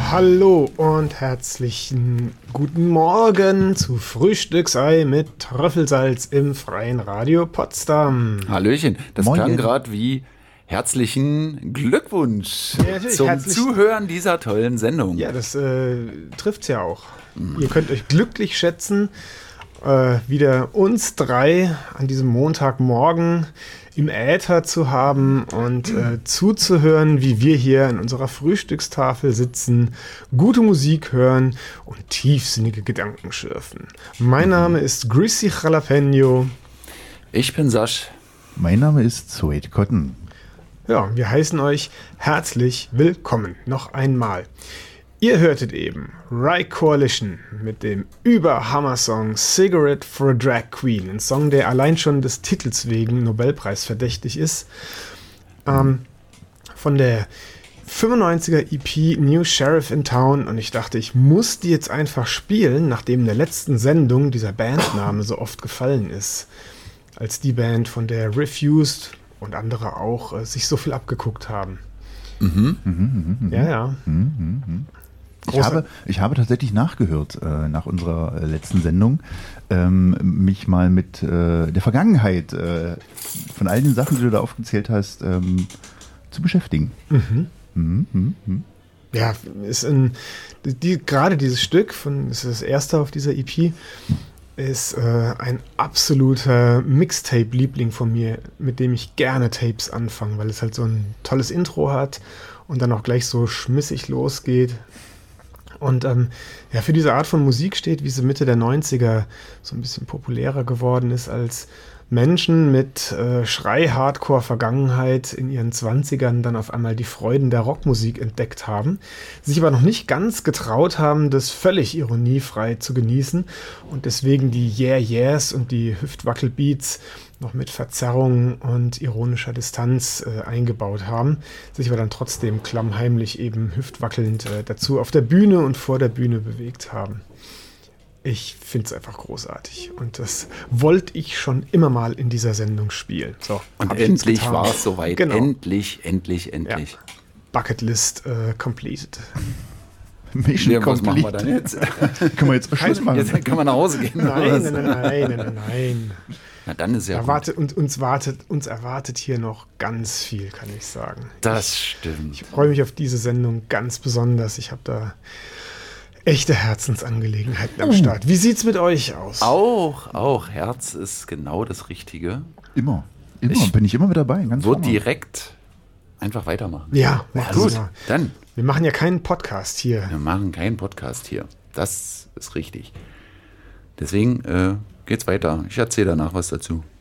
Hallo und herzlichen guten Morgen zu Frühstücksei mit Trüffelsalz im Freien Radio Potsdam. Hallöchen, das Moin. klang gerade wie herzlichen Glückwunsch zum Zuhören dieser tollen Sendung. Ja, das trifft's ja auch. Ihr könnt euch glücklich schätzen, wieder uns drei an diesem Montagmorgen im Äther zu haben und zuzuhören, wie wir hier an unserer Frühstückstafel sitzen, gute Musik hören und tiefsinnige Gedanken schürfen. Mein Name ist Greasy Jalapeno. Ich bin Sasch. Mein Name ist Zoet Cotton. Ja, wir heißen euch herzlich willkommen. Noch einmal. Ihr hörtet eben Rye Coalition mit dem Überhammer-Song Cigarette for a Drag Queen. Ein Song, der allein schon des Titels wegen Nobelpreis verdächtig ist. Von der 95er EP New Sheriff in Town. Und ich dachte, ich muss die jetzt einfach spielen, nachdem in der letzten Sendung dieser Bandname so oft gefallen ist. Als die Band, von der Refused und andere auch sich so viel abgeguckt haben. Ja. Ich habe tatsächlich nachgehört nach unserer letzten Sendung, mich mal mit der Vergangenheit von all den Sachen, die du da aufgezählt hast, zu beschäftigen. Ja, ist gerade dieses Stück, das ist das erste auf dieser EP, ist ein absoluter Mixtape-Liebling von mir, mit dem ich gerne Tapes anfange, weil es halt so ein tolles Intro hat und dann auch gleich so schmissig losgeht. Und ja, für diese Art von Musik steht, wie sie Mitte der 90er so ein bisschen populärer geworden ist, als Menschen mit Schrei-Hardcore-Vergangenheit in ihren 20ern dann auf einmal die Freuden der Rockmusik entdeckt haben, sich aber noch nicht ganz getraut haben, das völlig ironiefrei zu genießen und deswegen die Yeah-Yeahs und die Hüftwackelbeats noch mit Verzerrung und ironischer Distanz eingebaut haben, sich aber dann trotzdem klammheimlich eben hüftwackelnd dazu auf der Bühne und vor der Bühne bewegt haben. Ich finde es einfach großartig und das wollte ich schon immer mal in dieser Sendung spielen. So, und endlich war es soweit. Genau. Endlich. Ja. Bucketlist completed. Mission Ja, was machen wir complete. dann jetzt? Können wir jetzt Schluss machen? Jetzt kann man nach Hause gehen. Nein. Na, dann ist ja gut. Uns erwartet hier noch ganz viel, kann ich sagen. Das stimmt. Ich freue mich auf diese Sendung ganz besonders. Ich habe da echte Herzensangelegenheiten am Start. Wie sieht's mit euch aus? Auch. Herz ist genau das Richtige. Immer. Bin ich immer mit dabei. Ganz Wird vorne. direkt einfach weitermachen. Ja, mach Gut, das mal. dann. Wir machen ja keinen Podcast hier. Wir machen keinen Podcast hier. Das ist richtig. Deswegen geht's weiter. Ich erzähle danach was dazu.